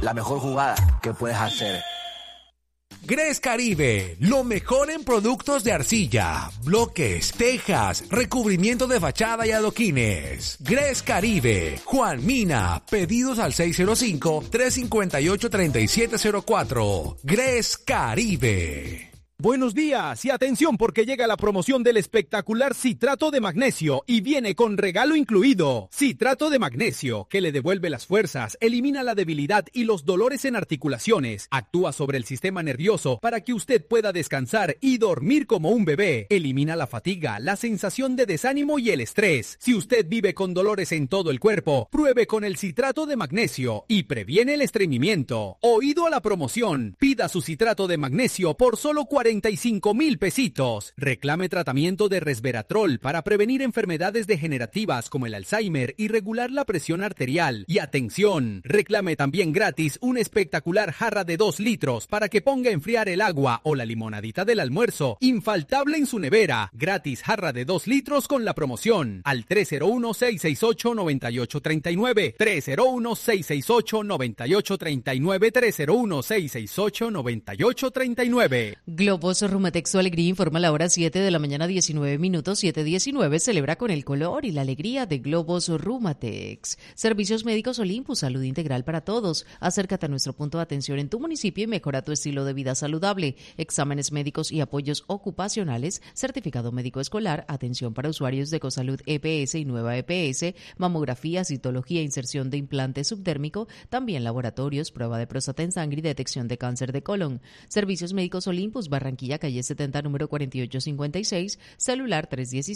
la mejor jugada que puedes hacer. Gres Caribe, lo mejor en productos de arcilla, bloques, tejas, recubrimiento de fachada y adoquines. Gres Caribe, Juan Mina, pedidos al 605-358-3704. Gres Caribe. Buenos días y atención porque llega la promoción del espectacular citrato de magnesio y viene con regalo incluido. Citrato de magnesio, que le devuelve las fuerzas, elimina la debilidad y los dolores en articulaciones, actúa sobre el sistema nervioso para que usted pueda descansar y dormir como un bebé, elimina la fatiga, la sensación de desánimo y el estrés. Si usted vive con dolores en todo el cuerpo, pruebe con el citrato de magnesio y previene el estreñimiento. Oído a la promoción, pida su citrato de magnesio por solo 45,000 pesitos. Reclame tratamiento de resveratrol para prevenir enfermedades degenerativas como el Alzheimer y regular la presión arterial. Y atención, reclame también gratis una espectacular jarra de 2 litros para que ponga a enfriar el agua o la limonadita del almuerzo, infaltable en su nevera. Gratis jarra de 2 litros con la promoción al 301-668-9839, 301-668-9839, 301-668-9839. Globos Rumatex, su alegría, informa a la hora 7 de la mañana, 19 minutos, 7:19. Celebra con el color y la alegría de Globos Rumatex. Servicios médicos Olympus, salud integral para todos. Acércate a nuestro punto de atención en tu municipio y mejora tu estilo de vida saludable. Exámenes médicos y apoyos ocupacionales, certificado médico escolar, atención para usuarios de Ecosalud EPS y Nueva EPS, mamografía, citología, inserción de implante subdérmico, también laboratorios, prueba de próstata en sangre y detección de cáncer de colon. Servicios médicos Olympus, Barranquilla, calle 70, número 4856, celular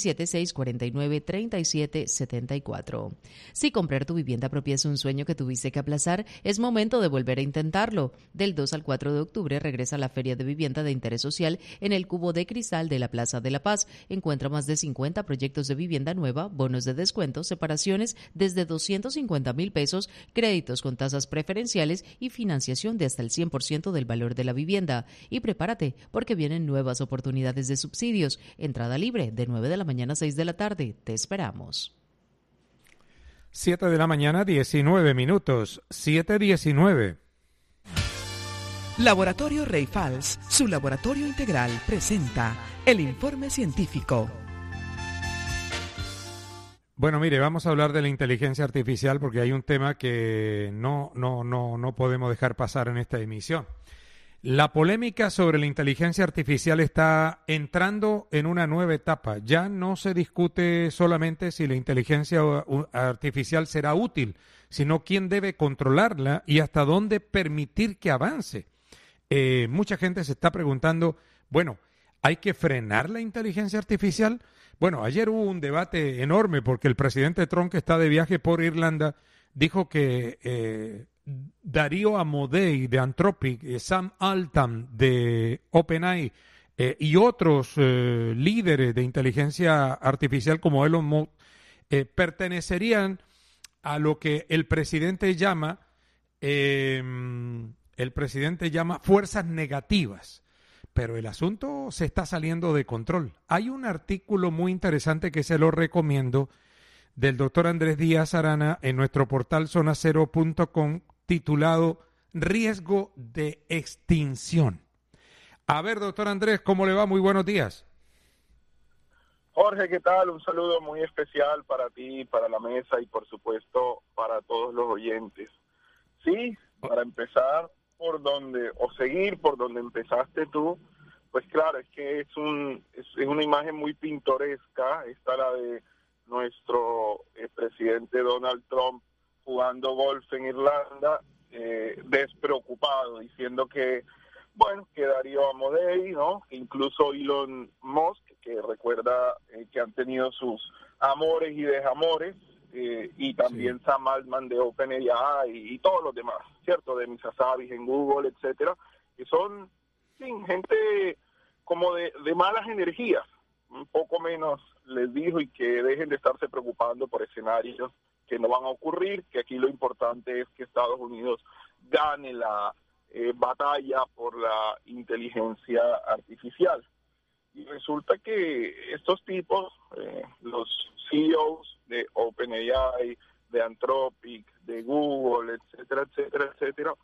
317-649-3774. Si comprar tu vivienda propia es un sueño que tuviste que aplazar, es momento de volver a intentarlo. Del 2 al 4 de octubre regresa a la Feria de Vivienda de Interés Social en el Cubo de Cristal de la Plaza de la Paz. Encuentra más de 50 proyectos de vivienda nueva, bonos de descuento, separaciones desde 250,000 pesos, créditos con tasas preferenciales y financiación de hasta el 100% del valor de la vivienda. Y prepárate porque vienen nuevas oportunidades de subsidios. Entrada libre de 9 de la mañana a 6 de la tarde. Te esperamos. 7 de la mañana, 19 minutos. 7:19. Laboratorio Reifals, su laboratorio integral, presenta el informe científico. Bueno, mire, vamos a hablar de la inteligencia artificial porque hay un tema que no podemos dejar pasar en esta emisión. La polémica sobre la inteligencia artificial está entrando en una nueva etapa. Ya no se discute solamente si la inteligencia artificial será útil, sino quién debe controlarla y hasta dónde permitir que avance. Mucha gente se está preguntando, bueno, ¿hay que frenar la inteligencia artificial? Bueno, ayer hubo un debate enorme porque el presidente Trump, que está de viaje por Irlanda, dijo que Darío Amodei de Anthropic, Sam Altman de OpenAI y otros líderes de inteligencia artificial como Elon Musk pertenecerían a lo que el presidente llama fuerzas negativas. Pero el asunto se está saliendo de control. Hay un artículo muy interesante que se lo recomiendo del doctor Andrés Díaz Arana en nuestro portal zonacero.com titulado Riesgo de extinción. A ver, doctor Andrés, ¿cómo le va? Muy buenos días. Jorge, ¿qué tal? Un saludo muy especial para ti, para la mesa y por supuesto para todos los oyentes. Sí, para empezar seguir por donde empezaste tú, pues claro, es que es una imagen muy pintoresca, esta la de nuestro presidente Donald Trump jugando golf en Irlanda, despreocupado, diciendo que, bueno, que Darío Amodei, ¿no? Que incluso Elon Musk, que recuerda que han tenido sus amores y desamores, y también sí. Sam Altman de OpenAI y todos los demás, ¿cierto? De Misasabi en Google, etcétera, que son, sí, gente como de malas energías, un poco menos les dijo, y que dejen de estarse preocupando por escenarios que no van a ocurrir, que aquí lo importante es que Estados Unidos gane la batalla por la inteligencia artificial. Y resulta que estos tipos, los CEOs de OpenAI, de Anthropic, de Google, etcétera, etcétera, etcétera,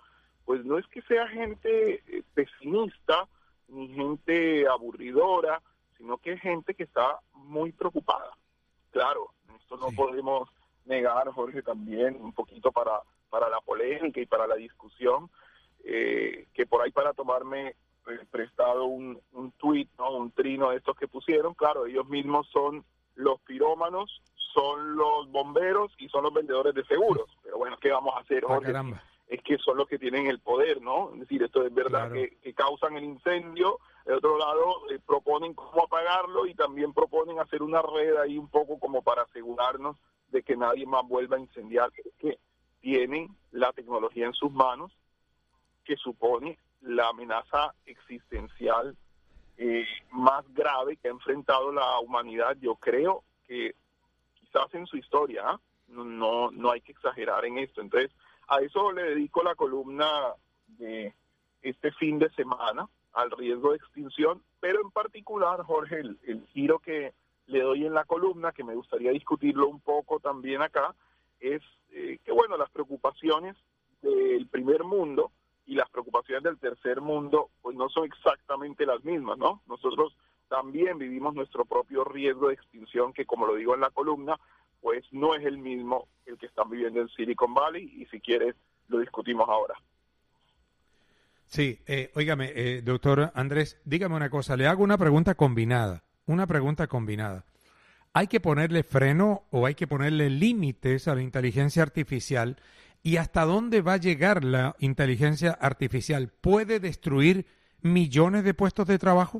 pues no es que sea gente pesimista ni gente aburridora, sino que es gente que está muy preocupada. Claro, esto no podemos negar, Jorge, también un poquito para la polémica y para la discusión, que por ahí para tomarme prestado un tuit, ¿no? Un trino de estos que pusieron, claro, ellos mismos son los pirómanos, son los bomberos y son los vendedores de seguros. Pero bueno, ¿qué vamos a hacer, Jorge? Es que son los que tienen el poder, ¿no? Es decir, esto es verdad, claro, que causan el incendio. De otro lado, proponen cómo apagarlo y también proponen hacer una red ahí un poco como para asegurarnos de que nadie más vuelva a incendiar. Es que tienen la tecnología en sus manos, que supone la amenaza existencial más grave que ha enfrentado la humanidad, yo creo que quizás en su historia. No hay que exagerar en esto. Entonces, a eso le dedico la columna de este fin de semana, al riesgo de extinción, pero en particular, Jorge, el giro que le doy en la columna, que me gustaría discutirlo un poco también acá, es que, bueno, las preocupaciones del primer mundo y las preocupaciones del tercer mundo, pues no son exactamente las mismas, ¿no? Nosotros también vivimos nuestro propio riesgo de extinción, que, como lo digo en la columna, pues no es el mismo el que están viviendo en Silicon Valley, y si quieres lo discutimos ahora. Sí, óigame, doctor Andrés, dígame una cosa, le hago una pregunta combinada. ¿Hay que ponerle freno o hay que ponerle límites a la inteligencia artificial? ¿Y hasta dónde va a llegar la inteligencia artificial? ¿Puede destruir millones de puestos de trabajo?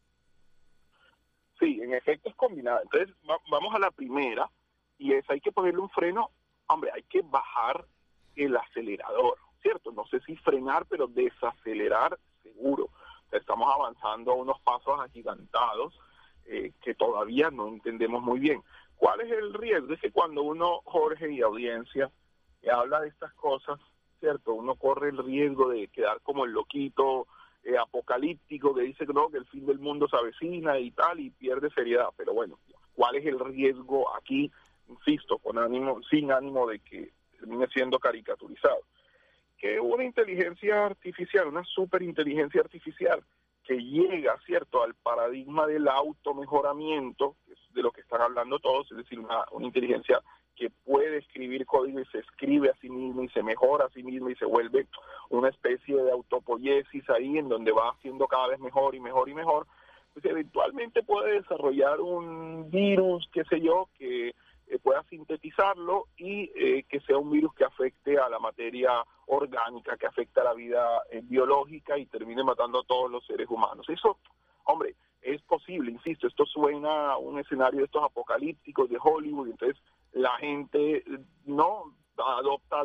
Sí, en efecto es combinada. Entonces, vamos a la primera, y es, hay que ponerle un freno. Hombre, hay que bajar el acelerador, ¿cierto? No sé si frenar, pero desacelerar seguro. O sea, estamos avanzando a unos pasos agigantados que todavía no entendemos muy bien. ¿Cuál es el riesgo? Es que cuando uno, Jorge y audiencia, habla de estas cosas, ¿cierto? Uno corre el riesgo de quedar como el loquito apocalíptico que dice que no, que el fin del mundo se avecina y tal, y pierde seriedad. Pero bueno, ¿cuál es el riesgo aquí? Insisto, sin ánimo de que termine siendo caricaturizado. Que una inteligencia artificial, una superinteligencia artificial que llega, ¿cierto?, al paradigma del automejoramiento, que es de lo que están hablando todos, es decir, una inteligencia que puede escribir código y se escribe a sí misma y se mejora a sí misma y se vuelve una especie de autopoiesis ahí en donde va haciendo cada vez mejor y mejor y mejor, pues eventualmente puede desarrollar un virus, qué sé yo, que pueda sintetizarlo y que sea un virus que afecte a la materia orgánica, que afecte a la vida biológica y termine matando a todos los seres humanos. Eso, hombre, es posible, insisto, esto suena a un escenario de estos apocalípticos de Hollywood, y entonces la gente no adopta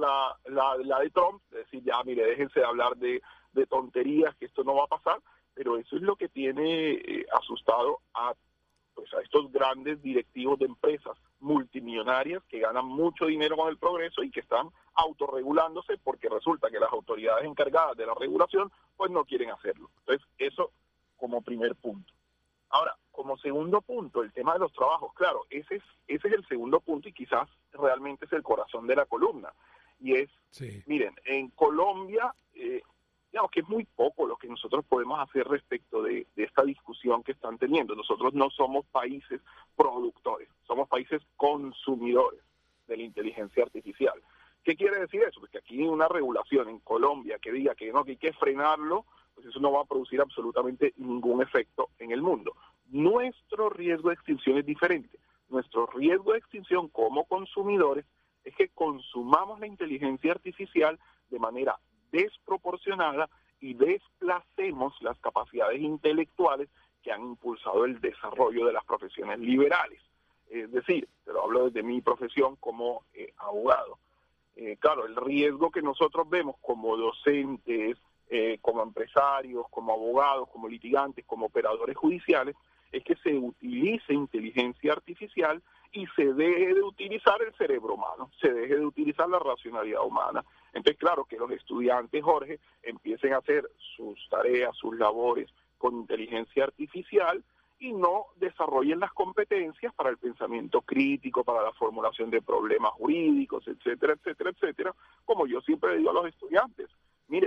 la de Trump, es decir, ya mire, déjense de hablar de tonterías, que esto no va a pasar, pero eso es lo que tiene asustado a estos grandes directivos de empresas multimillonarias que ganan mucho dinero con el progreso y que están autorregulándose porque resulta que las autoridades encargadas de la regulación pues no quieren hacerlo. Entonces, eso como primer punto. Ahora, como segundo punto, el tema de los trabajos, claro, ese es el segundo punto y quizás realmente es el corazón de la columna. Y es, miren, en Colombia, digamos que es muy poco lo que nosotros podemos hacer respecto de esta discusión que están teniendo. Nosotros no somos países productores, somos países consumidores de la inteligencia artificial. ¿Qué quiere decir eso? Pues que aquí hay una regulación en Colombia que diga que no, que hay que frenarlo, pues eso no va a producir absolutamente ningún efecto en el mundo. Nuestro riesgo de extinción es diferente. Nuestro riesgo de extinción como consumidores es que consumamos la inteligencia artificial de manera desproporcionada y desplacemos las capacidades intelectuales que han impulsado el desarrollo de las profesiones liberales. Es decir, te lo hablo desde mi profesión como abogado. Claro, el riesgo que nosotros vemos como docentes, como empresarios, como abogados, como litigantes, como operadores judiciales, es que se utilice inteligencia artificial y se deje de utilizar el cerebro humano, se deje de utilizar la racionalidad humana. Entonces, claro, que los estudiantes, Jorge, empiecen a hacer sus tareas, sus labores con inteligencia artificial y no desarrollen las competencias para el pensamiento crítico, para la formulación de problemas jurídicos, etcétera, etcétera, etcétera. Como yo siempre le digo a los estudiantes, mire, si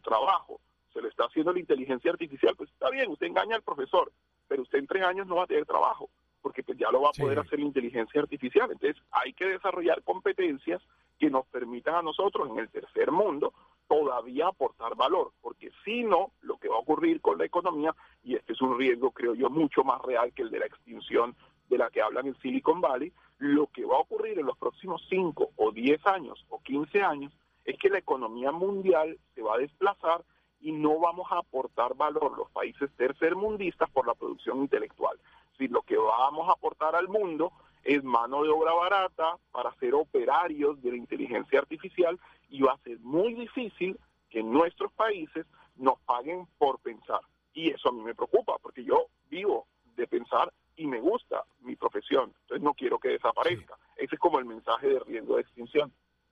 trabajo se lo está haciendo la inteligencia artificial, pues está bien, usted engaña al profesor, pero usted en 3 años no va a tener trabajo, porque pues ya lo va a poder hacer la inteligencia artificial. Entonces hay que desarrollar competencias que nos permitan a nosotros en el tercer mundo todavía aportar valor, porque si no, lo que va a ocurrir con la economía, y este es un riesgo, creo yo, mucho más real que el de la extinción de la que hablan en Silicon Valley, lo que va a ocurrir en los próximos 5 o 10 años o 15 años es que la economía mundial se va a desplazar y no vamos a aportar valor los países tercermundistas por la producción intelectual. Si lo que vamos a aportar al mundo es mano de obra barata para ser operarios de la inteligencia artificial, y va a ser muy difícil que nuestros países nos paguen por pensar. Y eso a mí me preocupa, porque yo vivo de pensar y me gusta mi profesión, entonces no quiero que desaparezca. Ese es como el mensaje de riesgo de extinción.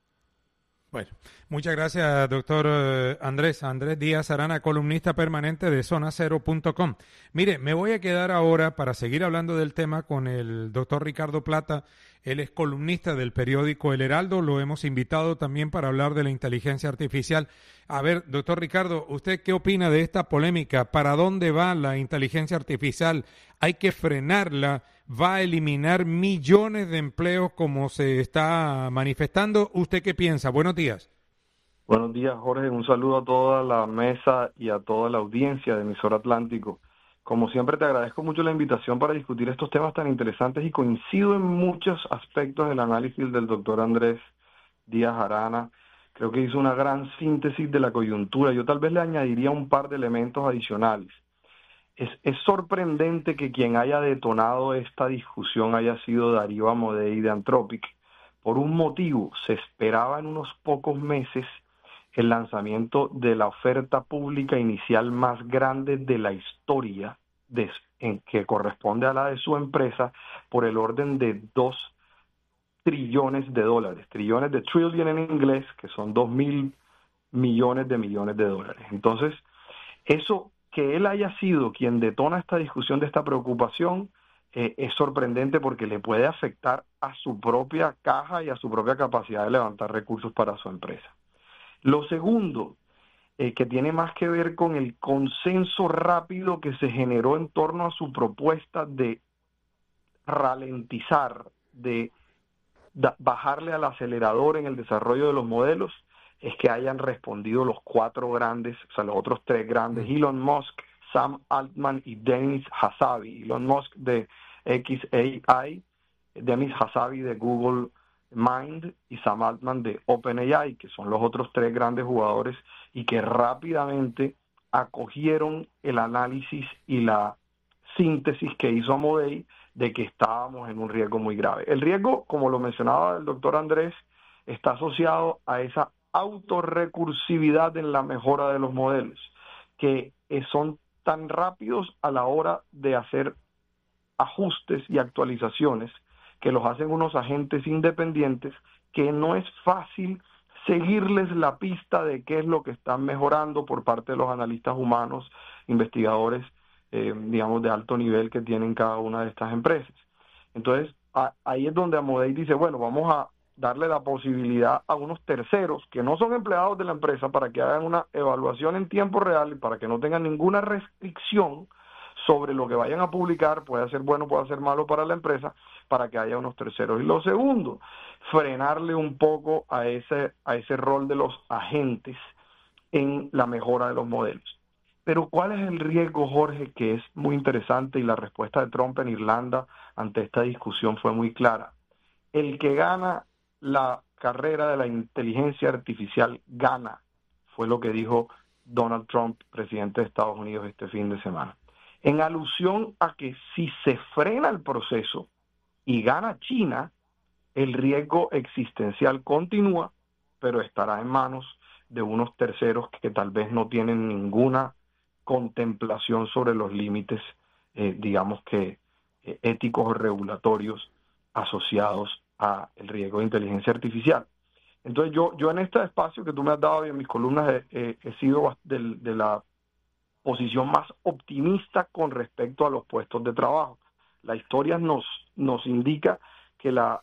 Bueno, muchas gracias, doctor Andrés Díaz Arana, columnista permanente de zonacero.com. Mire, me voy a quedar ahora para seguir hablando del tema con el doctor Ricardo Plata. Él es columnista del periódico El Heraldo. Lo hemos invitado también para hablar de la inteligencia artificial. A ver, doctor Ricardo, ¿usted qué opina de esta polémica? ¿Para dónde va la inteligencia artificial? ¿Hay que frenarla? ¿Va a eliminar millones de empleos como se está manifestando? ¿Usted qué piensa? Buenos días. Buenos días, Jorge. Un saludo a toda la mesa y a toda la audiencia de Emisora Atlántico. Como siempre, te agradezco mucho la invitación para discutir estos temas tan interesantes y coincido en muchos aspectos del análisis del doctor Andrés Díaz Arana. Creo que hizo una gran síntesis de la coyuntura. Yo tal vez le añadiría un par de elementos adicionales. Es sorprendente que quien haya detonado esta discusión haya sido Darío Amodei de Anthropic. Por un motivo, se esperaba en unos pocos meses el lanzamiento de la oferta pública inicial más grande de la historia, en que corresponde a la de su empresa, por el orden de $2 trillones. Trillones de trillion en inglés, que son 2.000 millones de $. Entonces, eso, que él haya sido quien detona esta discusión de esta preocupación, es sorprendente porque le puede afectar a su propia caja y a su propia capacidad de levantar recursos para su empresa. Lo segundo, que tiene más que ver con el consenso rápido que se generó en torno a su propuesta de ralentizar, de bajarle al acelerador en el desarrollo de los modelos, es que hayan respondido los 4 grandes, o sea, los otros 3 grandes, Elon Musk, Sam Altman y Demis Hassabis. Elon Musk de XAI, Demis Hassabis de Google Mind y Sam Altman de OpenAI, que son los otros 3 grandes jugadores y que rápidamente acogieron el análisis y la síntesis que hizo Amodei de que estábamos en un riesgo muy grave. El riesgo, como lo mencionaba el doctor Andrés, está asociado a esa autorrecursividad en la mejora de los modelos, que son tan rápidos a la hora de hacer ajustes y actualizaciones que los hacen unos agentes independientes que no es fácil seguirles la pista de qué es lo que están mejorando por parte de los analistas humanos, investigadores, digamos, de alto nivel que tienen cada una de estas empresas. Entonces, ahí es donde Amodei dice, bueno, vamos a darle la posibilidad a unos terceros que no son empleados de la empresa para que hagan una evaluación en tiempo real y para que no tengan ninguna restricción sobre lo que vayan a publicar, puede ser bueno, puede ser malo para la empresa, para que haya unos terceros. Y lo segundo, frenarle un poco a ese rol de los agentes en la mejora de los modelos. Pero ¿cuál es el riesgo, Jorge? Que es muy interesante y la respuesta de Trump en Irlanda ante esta discusión fue muy clara. El que gana la carrera de la inteligencia artificial gana, fue lo que dijo Donald Trump, presidente de Estados Unidos, este fin de semana. En alusión a que si se frena el proceso y gana China, el riesgo existencial continúa, pero estará en manos de unos terceros que tal vez no tienen ninguna contemplación sobre los límites, digamos que éticos o regulatorios asociados a el riesgo de inteligencia artificial. Entonces yo en este espacio que tú me has dado y en mis columnas he sido de la posición más optimista con respecto a los puestos de trabajo. La historia nos indica que la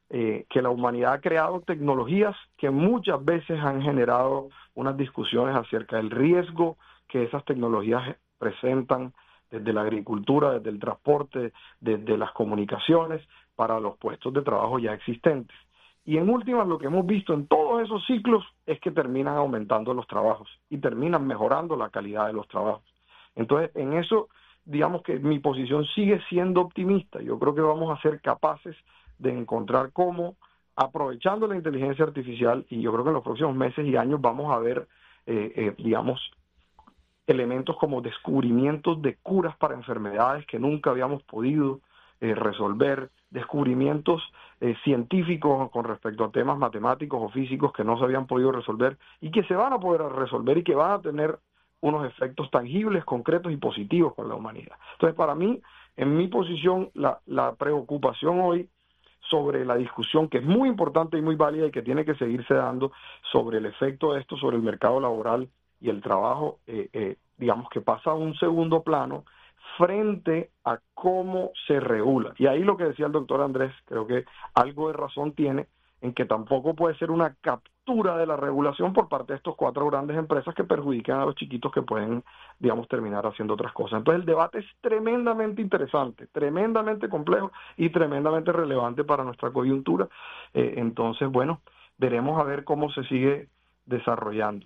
que la humanidad ha creado tecnologías que muchas veces han generado unas discusiones acerca del riesgo que esas tecnologías presentan desde la agricultura, desde el transporte, desde las comunicaciones, para los puestos de trabajo ya existentes. Y en últimas, lo que hemos visto en todos esos ciclos es que terminan aumentando los trabajos y terminan mejorando la calidad de los trabajos. Entonces, en eso, digamos que mi posición sigue siendo optimista. Yo creo que vamos a ser capaces de encontrar cómo, aprovechando la inteligencia artificial, y yo creo que en los próximos meses y años vamos a ver, digamos, elementos como descubrimientos de curas para enfermedades que nunca habíamos podido resolver, descubrimientos científicos con respecto a temas matemáticos o físicos que no se habían podido resolver y que se van a poder resolver y que van a tener unos efectos tangibles, concretos y positivos con la humanidad. Entonces, para mí, en mi posición, la preocupación hoy sobre la discusión, que es muy importante y muy válida y que tiene que seguirse dando, sobre el efecto de esto sobre el mercado laboral y el trabajo, digamos que pasa a un segundo plano frente a cómo se regula. Y ahí lo que decía el doctor Andrés, creo que algo de razón tiene, en que tampoco puede ser una captura de la regulación por parte de estos 4 grandes empresas que perjudican a los chiquitos que pueden, digamos, terminar haciendo otras cosas. Entonces el debate es tremendamente interesante, tremendamente complejo y tremendamente relevante para nuestra coyuntura. Entonces, bueno, veremos a ver cómo se sigue desarrollando.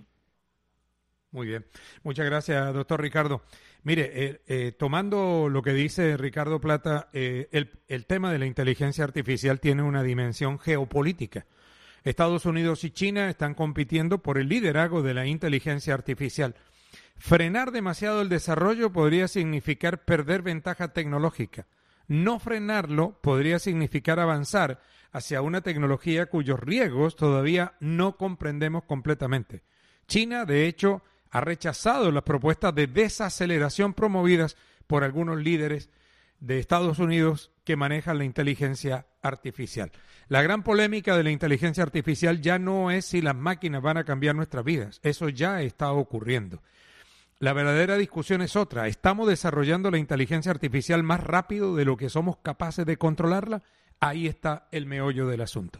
Muy bien. Muchas gracias, doctor Ricardo. Mire, tomando lo que dice Ricardo Plata, el tema de la inteligencia artificial tiene una dimensión geopolítica. Estados Unidos y China están compitiendo por el liderazgo de la inteligencia artificial. Frenar demasiado el desarrollo podría significar perder ventaja tecnológica. No frenarlo podría significar avanzar hacia una tecnología cuyos riesgos todavía no comprendemos completamente. China, de hecho, ha rechazado las propuestas de desaceleración promovidas por algunos líderes de Estados Unidos que manejan la inteligencia artificial. La gran polémica de la inteligencia artificial ya no es si las máquinas van a cambiar nuestras vidas. Eso ya está ocurriendo. La verdadera discusión es otra. ¿Estamos desarrollando la inteligencia artificial más rápido de lo que somos capaces de controlarla? Ahí está el meollo del asunto.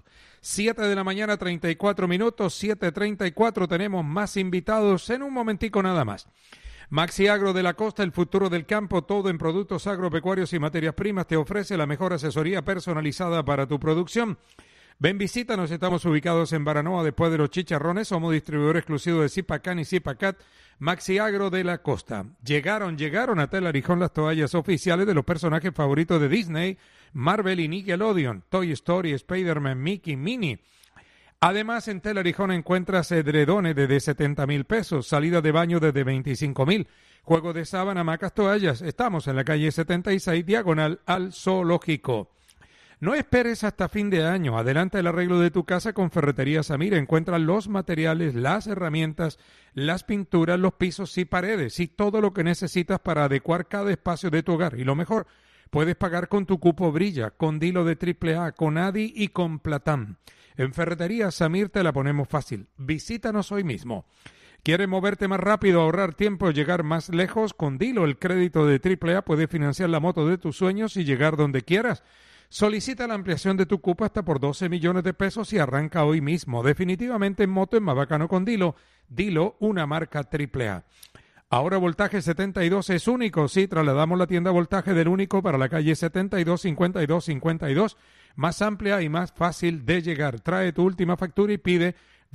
7 de la mañana, 34 minutos, 7:34. Tenemos más invitados en un momentico nada más. Maxi Agro de la Costa, el futuro del campo, todo en productos agropecuarios y materias primas, te ofrece la mejor asesoría personalizada para tu producción. Ven, visítanos, estamos ubicados en Baranoa, después de los Chicharrones, somos distribuidor exclusivo de Zipacan y Zipacat. Maxi Agro de la Costa. Llegaron a Tel Arijón las toallas oficiales de los personajes favoritos de Disney, Marvel y Nickelodeon, Toy Story, Spider-Man, Mickey, Minnie. Además, en Tel Arijón encuentras edredones desde 70,000 pesos, salida de baño desde 25,000, juego de sábana, hamacas, toallas. Estamos en la calle 76, diagonal al Zoológico. No esperes hasta fin de año. Adelanta el arreglo de tu casa con Ferretería Samir. Encuentra los materiales, las herramientas, las pinturas, los pisos y paredes y todo lo que necesitas para adecuar cada espacio de tu hogar. Y lo mejor, puedes pagar con tu cupo Brilla, con Dilo de AAA, con Adi y con Platán. En Ferretería Samir te la ponemos fácil. Visítanos hoy mismo. ¿Quieres moverte más rápido, ahorrar tiempo y llegar más lejos? Con Dilo, el crédito de AAA, puedes financiar la moto de tus sueños y llegar donde quieras. Solicita la ampliación de tu cupo hasta por 12 millones de pesos y arranca hoy mismo. Definitivamente en moto es más bacano con Dilo. Dilo, una marca AAA. Ahora Voltaje 72 es único. Sí, trasladamos la tienda Voltaje del único para la calle 72, 52, 52. Más amplia y más fácil de llegar. Trae tu última factura y pide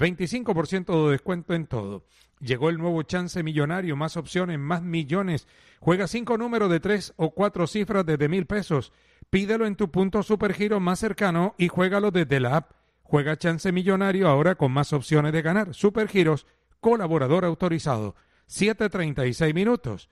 25% de descuento en todo. Llegó el nuevo Chance Millonario, más opciones, más millones. Juega 5 números de 3 o 4 cifras desde 1,000 pesos. Pídelo en tu punto Supergiro más cercano y juégalo desde la app. Juega Chance Millonario ahora con más opciones de ganar. Supergiros, colaborador autorizado. 7:36 minutos.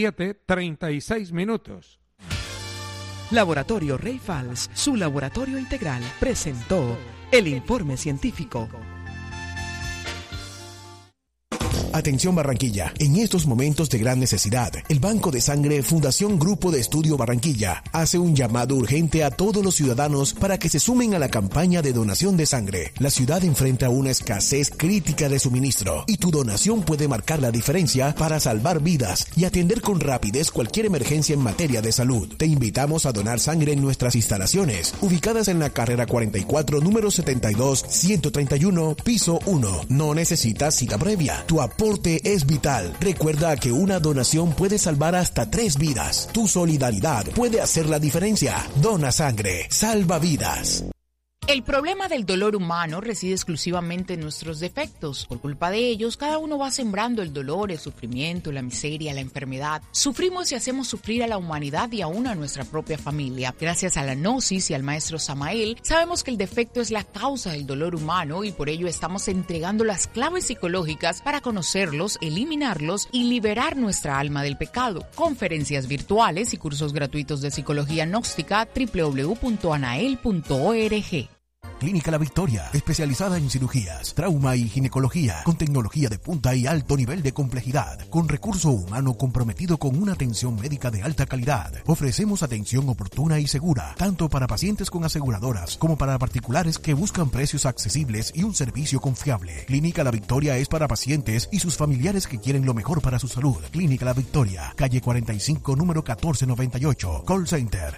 7:36 minutos. Laboratorio Rey Fals, su laboratorio integral, presentó el informe científico. Atención Barranquilla, en estos momentos de gran necesidad, el Banco de Sangre Fundación Grupo de Estudio Barranquilla hace un llamado urgente a todos los ciudadanos para que se sumen a la campaña de donación de sangre. La ciudad enfrenta una escasez crítica de suministro y tu donación puede marcar la diferencia para salvar vidas y atender con rapidez cualquier emergencia en materia de salud. Te invitamos a donar sangre en nuestras instalaciones, ubicadas en la carrera 44, número 72, 131, piso 1. No necesitas cita previa. Tu aporte es vital. Recuerda que una donación puede salvar hasta 3 vidas. Tu solidaridad puede hacer la diferencia. Dona sangre. Salva vidas. El problema del dolor humano reside exclusivamente en nuestros defectos. Por culpa de ellos, cada uno va sembrando el dolor, el sufrimiento, la miseria, la enfermedad. Sufrimos y hacemos sufrir a la humanidad y aún a nuestra propia familia. Gracias a la Gnosis y al maestro Samael, sabemos que el defecto es la causa del dolor humano y por ello estamos entregando las claves psicológicas para conocerlos, eliminarlos y liberar nuestra alma del pecado. Conferencias virtuales y cursos gratuitos de psicología gnóstica www.anael.org. Clínica La Victoria, especializada en cirugías, trauma y ginecología, con tecnología de punta y alto nivel de complejidad, con recurso humano comprometido con una atención médica de alta calidad. Ofrecemos atención oportuna y segura, tanto para pacientes con aseguradoras como para particulares que buscan precios accesibles y un servicio confiable. Clínica La Victoria es para pacientes y sus familiares que quieren lo mejor para su salud. Clínica La Victoria, calle 45, número 1498, call center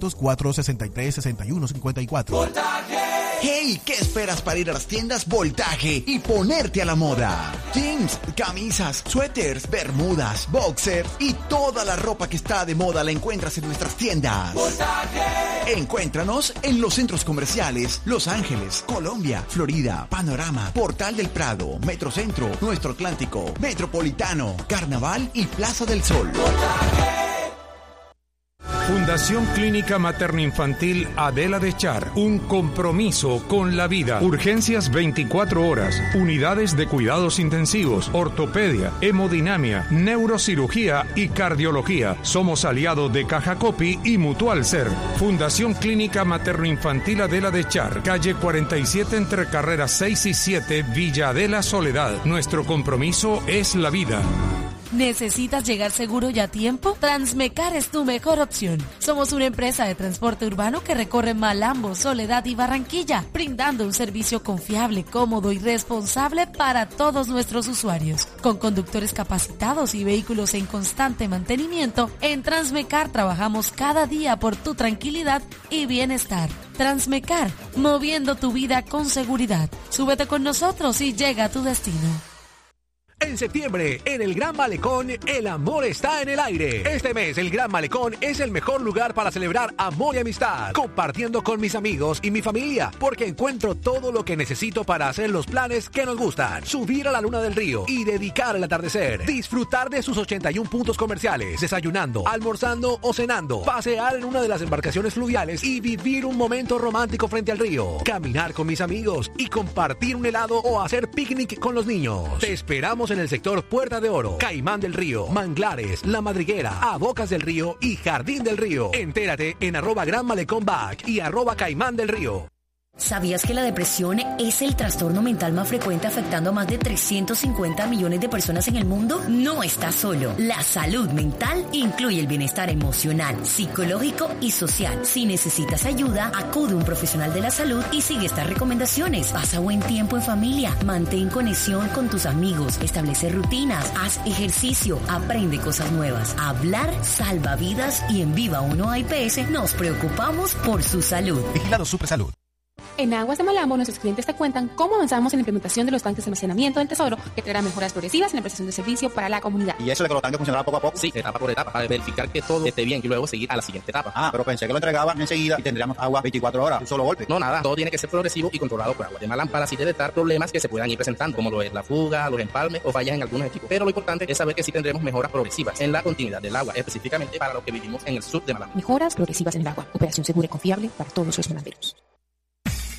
304-63-6154. ¡Hey! ¿Qué esperas para ir a las tiendas Voltaje y ponerte a la moda? Jeans, camisas, suéteres, bermudas, boxer y toda la ropa que está de moda la encuentras en nuestras tiendas. ¡Voltaje! Encuéntranos en los centros comerciales Los Ángeles, Colombia, Florida, Panorama, Portal del Prado, Metrocentro, Nuestro Atlántico, Metropolitano, Carnaval y Plaza del Sol. ¡Voltaje! Fundación Clínica Materno-Infantil Adela de Char, un compromiso con la vida. Urgencias 24 horas, unidades de cuidados intensivos, ortopedia, hemodinamia, neurocirugía y cardiología. Somos aliados de Caja Copi y Mutual Ser. Fundación Clínica Materno-Infantil Adela de Char, calle 47 entre carreras 6 y 7, Villa Adela Soledad. Nuestro compromiso es la vida. ¿Necesitas llegar seguro y a tiempo? Transmecar es tu mejor opción. Somos una empresa de transporte urbano que recorre Malambo, Soledad y Barranquilla, brindando un servicio confiable, cómodo y responsable para todos nuestros usuarios. Con conductores capacitados y vehículos en constante mantenimiento, en Transmecar trabajamos cada día por tu tranquilidad y bienestar. Transmecar, moviendo tu vida con seguridad. Súbete con nosotros y llega a tu destino. En septiembre, en el Gran Malecón, el amor está en el aire. Este mes, el Gran Malecón es el mejor lugar para celebrar amor y amistad, compartiendo con mis amigos y mi familia, porque encuentro todo lo que necesito para hacer los planes que nos gustan. Subir a la luna del río y dedicar el atardecer. Disfrutar de sus 81 puntos comerciales, desayunando, almorzando o cenando. Pasear en una de las embarcaciones fluviales y vivir un momento romántico frente al río. Caminar con mis amigos y compartir un helado o hacer picnic con los niños. Te esperamos en el sector Puerta de Oro, Caimán del Río, Manglares, La Madriguera, A Bocas del Río y Jardín del Río. Entérate en @GranMalecónBack y @Caimán del Río. ¿Sabías que la depresión es el trastorno mental más frecuente afectando a más de 350 millones de personas en el mundo? No estás solo. La salud mental incluye el bienestar emocional, psicológico y social. Si necesitas ayuda, acude a un profesional de la salud y sigue estas recomendaciones. Pasa buen tiempo en familia, mantén conexión con tus amigos, establece rutinas, haz ejercicio, aprende cosas nuevas. Hablar salva vidas y en Viva 1 AIPS nos preocupamos por su salud. Vigilado Supersalud. En Aguas de Malambo, nuestros clientes te cuentan cómo avanzamos en la implementación de los tanques de almacenamiento del Tesoro, que traerá mejoras progresivas en la prestación de servicio para la comunidad. ¿Y eso de que los tanques funcionará poco a poco? Sí, etapa por etapa, para verificar que todo esté bien y luego seguir a la siguiente etapa. Ah, pero pensé que lo entregaban enseguida y tendríamos agua 24 horas, un solo golpe. No, nada, todo tiene que ser progresivo y controlado por Aguas de Malambo para así detectar problemas que se puedan ir presentando, como lo es la fuga, los empalmes o fallas en algunos equipos. Pero lo importante es saber que sí tendremos mejoras progresivas en la continuidad del agua, específicamente para los que vivimos en el sur de Malambo. Mejoras progresivas en el agua, operación segura y confiable para todos los manaderos.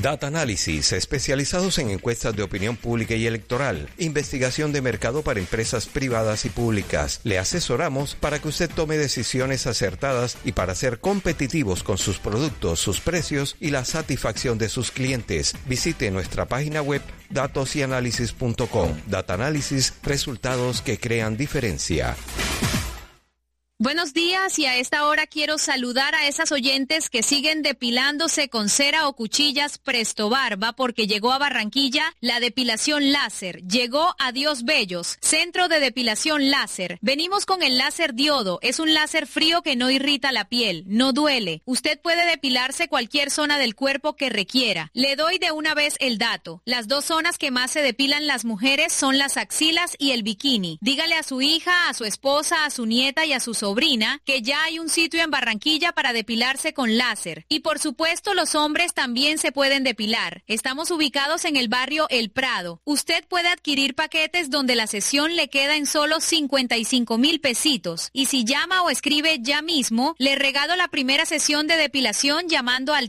Data Analysis, especializados en encuestas de opinión pública y electoral, investigación de mercado para empresas privadas y públicas. Le asesoramos para que usted tome decisiones acertadas y para ser competitivos con sus productos, sus precios y la satisfacción de sus clientes. Visite nuestra página web datosyanalysis.com. Data Analysis, resultados que crean diferencia. Buenos días, y a esta hora quiero saludar a esas oyentes que siguen depilándose con cera o cuchillas Presto Barba, porque llegó a Barranquilla la depilación láser. Llegó a Dios Bellos, centro de depilación láser. Venimos con el láser diodo. Es un láser frío que no irrita la piel, no duele. Usted puede depilarse cualquier zona del cuerpo que requiera. Le doy de una vez el dato. Las dos zonas que más se depilan las mujeres son las axilas y el bikini. Dígale a su hija, a su esposa, a su nieta y a su sobrina que ya hay un sitio en Barranquilla para depilarse con láser. Y por supuesto los hombres también se pueden depilar. Estamos ubicados en el barrio El Prado. Usted puede adquirir paquetes donde la sesión le queda en solo 55,000 pesitos. Y si llama o escribe ya mismo, le regalo la primera sesión de depilación llamando al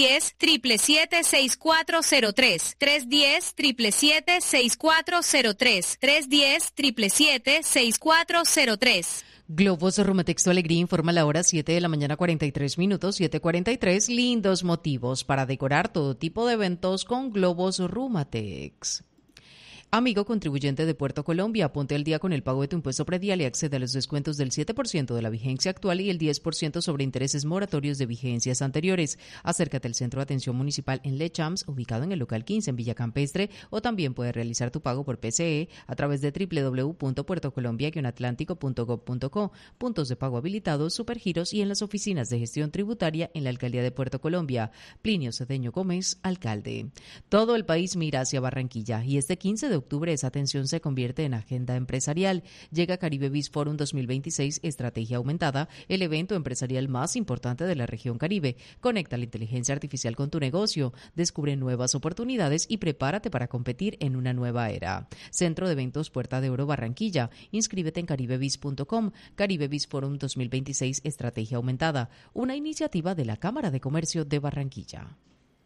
310-777-6403. 310-777-6403. 310-777-6403. Globos Rumatex Tu Alegría informa la hora 7 de la mañana 43 minutos, 7:43. Lindos motivos para decorar todo tipo de eventos con Globos Rumatex. Amigo contribuyente de Puerto Colombia, ponte al día con el pago de tu impuesto predial y accede a los descuentos del 7% de la vigencia actual y el 10% sobre intereses moratorios de vigencias anteriores. Acércate al Centro de Atención Municipal en Lechams, ubicado en el local 15 en Villa Campestre, o también puedes realizar tu pago por PCE a través de www.puertocolombia-atlántico.gov.co, puntos de pago habilitados, supergiros y en las oficinas de gestión tributaria en la Alcaldía de Puerto Colombia. Plinio Cedeño Gómez, alcalde. Todo el país mira hacia Barranquilla y este 15 de octubre esa atención se convierte en agenda empresarial. Llega Caribe Biz Forum 2026, Estrategia Aumentada, el evento empresarial más importante de la región Caribe. Conecta la inteligencia artificial con tu negocio, descubre nuevas oportunidades y prepárate para competir en una nueva era. Centro de Eventos Puerta de Oro Barranquilla. Inscríbete en caribebiz.com. Caribe Biz Forum 2026, Estrategia Aumentada, una iniciativa de la Cámara de Comercio de Barranquilla.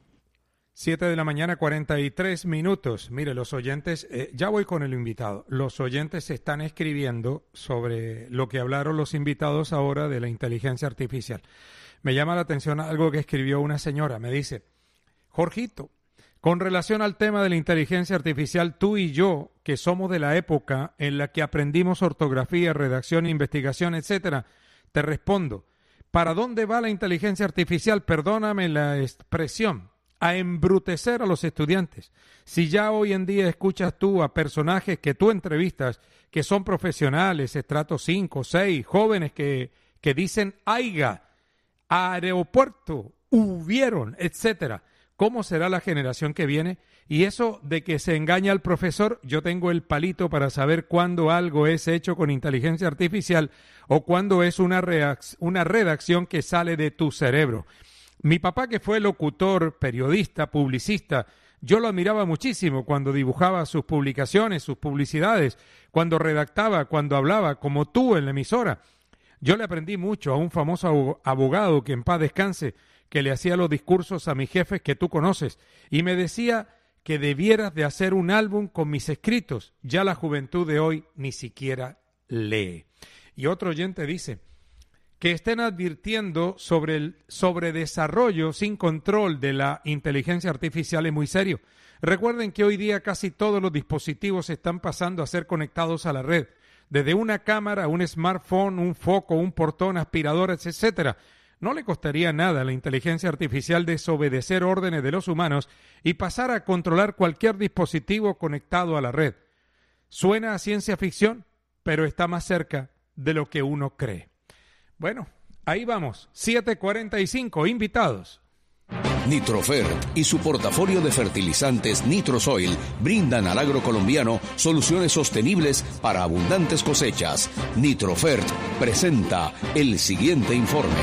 7 de la mañana, 43 minutos. Mire, los oyentes, ya voy con el invitado. Los oyentes están escribiendo sobre lo que hablaron los invitados ahora de la inteligencia artificial. Me llama la atención algo que escribió una señora. Me dice, Jorgito, con relación al tema de la inteligencia artificial, tú y yo, que somos de la época en la que aprendimos ortografía, redacción, investigación, etcétera, te respondo, ¿para dónde va la inteligencia artificial? Perdóname la expresión. A embrutecer a los estudiantes. Si ya hoy en día escuchas tú a personajes que tú entrevistas, que son profesionales, estrato 5, 6, jóvenes que dicen aiga, aeropuerto, hubieron, etcétera, ¿cómo será la generación que viene? Y eso de que se engaña al profesor, yo tengo el palito para saber cuándo algo es hecho con inteligencia artificial o cuándo es una redacción que sale de tu cerebro. Mi papá, que fue locutor, periodista, publicista, yo lo admiraba muchísimo cuando dibujaba sus publicaciones, sus publicidades, cuando redactaba, cuando hablaba, como tú en la emisora. Yo le aprendí mucho a un famoso abogado, que en paz descanse, que le hacía los discursos a mis jefes que tú conoces, y me decía que debieras de hacer un álbum con mis escritos. Ya la juventud de hoy ni siquiera lee. Y otro oyente dice que estén advirtiendo sobre el sobredesarrollo sin control de la inteligencia artificial es muy serio. Recuerden que hoy día casi todos los dispositivos están pasando a ser conectados a la red, desde una cámara, un smartphone, un foco, un portón, aspiradoras, etcétera. No le costaría nada a la inteligencia artificial desobedecer órdenes de los humanos y pasar a controlar cualquier dispositivo conectado a la red. Suena a ciencia ficción, pero está más cerca de lo que uno cree. Bueno, ahí vamos, 7:45, invitados. Nitrofert y su portafolio de fertilizantes Nitrosoil brindan al agro colombiano soluciones sostenibles para abundantes cosechas. Nitrofert presenta el siguiente informe.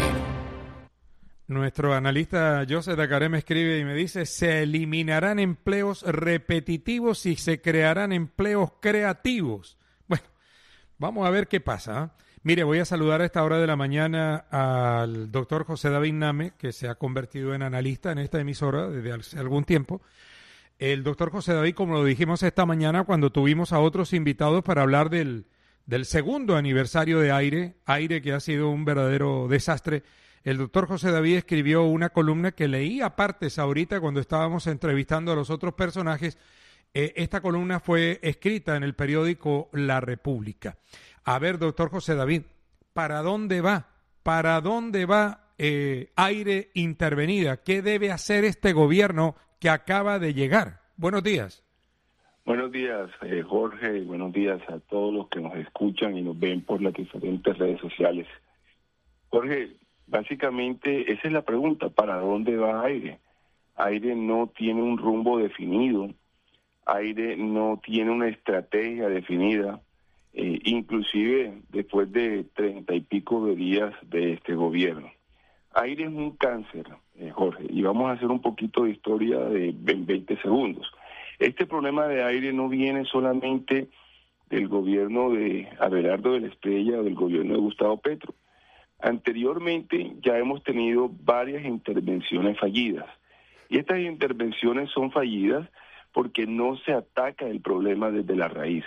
Nuestro analista José Dacaré me escribe y me dice, se eliminarán empleos repetitivos y se crearán empleos creativos. Bueno, vamos a ver qué pasa, ¿eh? Mire, voy a saludar a esta hora de la mañana al doctor José David Name, que se ha convertido en analista en esta emisora desde hace algún tiempo. El doctor José David, como lo dijimos esta mañana cuando tuvimos a otros invitados para hablar del segundo aniversario de Aire, que ha sido un verdadero desastre. El doctor José David escribió una columna que leí a partes ahorita cuando estábamos entrevistando a los otros personajes. Esta columna fue escrita en el periódico La República. A ver, doctor José David, ¿para dónde va? ¿Para dónde va Aire Intervenida? ¿Qué debe hacer este gobierno que acaba de llegar? Buenos días. Buenos días, Jorge, y buenos días a todos los que nos escuchan y nos ven por las diferentes redes sociales. Jorge, básicamente esa es la pregunta, ¿para dónde va Aire? Aire no tiene un rumbo definido, Aire no tiene una estrategia definida, inclusive después de 30 y pico de días de este gobierno. Aire es un cáncer, Jorge, y vamos a hacer un poquito de historia en 20 segundos. Este problema de Aire no viene solamente del gobierno de Abelardo de la Espriella o del gobierno de Gustavo Petro. Anteriormente ya hemos tenido varias intervenciones fallidas, y estas intervenciones son fallidas porque no se ataca el problema desde la raíz.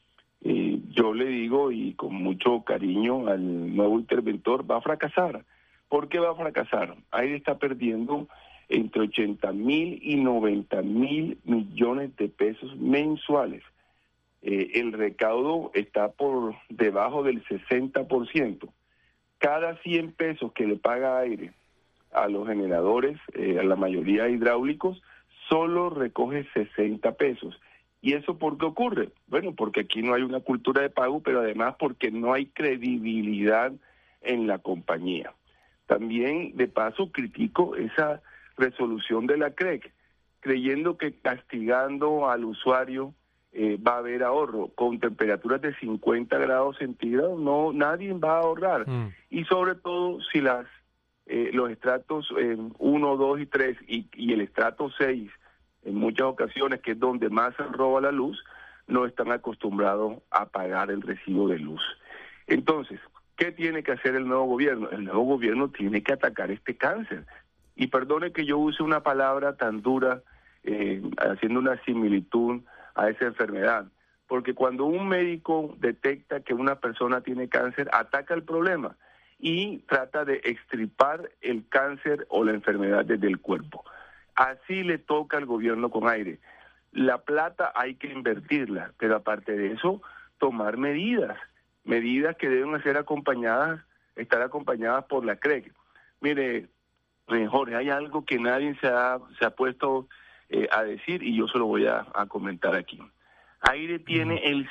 Yo le digo, y con mucho cariño al nuevo interventor, va a fracasar. ¿Por qué va a fracasar? Aire está perdiendo entre 80.000 y 90.000 millones de pesos mensuales. El recaudo está por debajo del 60%. Cada 100 pesos que le paga Aire a los generadores, a la mayoría hidráulicos, solo recoge 60 pesos. ¿Y eso por qué ocurre? Bueno, porque aquí no hay una cultura de pago, pero además porque no hay credibilidad en la compañía. También, de paso, critico esa resolución de la CREC, creyendo que castigando al usuario va a haber ahorro. Con temperaturas de 50 grados centígrados, no, nadie va a ahorrar. Y sobre todo, si los estratos 1, 2 y 3 y el estrato 6, en muchas ocasiones, que es donde más se roba la luz, no están acostumbrados a pagar el recibo de luz. Entonces, ¿qué tiene que hacer el nuevo gobierno? El nuevo gobierno tiene que atacar este cáncer. Y perdone que yo use una palabra tan dura, haciendo una similitud a esa enfermedad, porque cuando un médico detecta que una persona tiene cáncer, ataca el problema y trata de extirpar el cáncer o la enfermedad desde el cuerpo. Así le toca al gobierno con Aire. La plata hay que invertirla, pero aparte de eso, tomar medidas que deben estar acompañadas por la CREC. Mire, Jorge, hay algo que nadie se ha puesto a decir y yo se lo voy a comentar aquí. Aire tiene el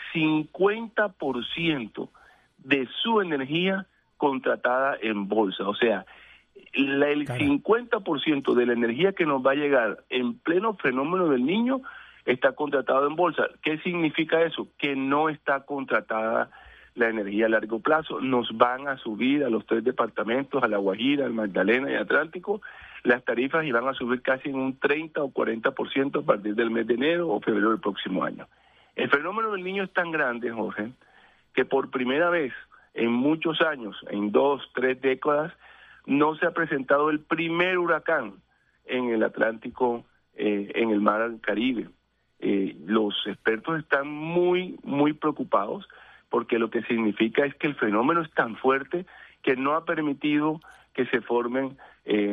50% de su energía contratada en bolsa, o sea, el 50% de la energía que nos va a llegar en pleno fenómeno del Niño está contratado en bolsa. ¿Qué significa eso? Que no está contratada la energía a largo plazo. Nos van a subir a los 3 departamentos, a La Guajira, al Magdalena y Atlántico, las tarifas y van a subir casi en un 30 o 40% a partir del mes de enero o febrero del próximo año. El fenómeno del Niño es tan grande, Jorge, que por primera vez en muchos años, en 2, 3 décadas, no se ha presentado el primer huracán en el Atlántico, en el mar Caribe. Los expertos están muy, muy preocupados porque lo que significa es que el fenómeno es tan fuerte que no ha permitido que se formen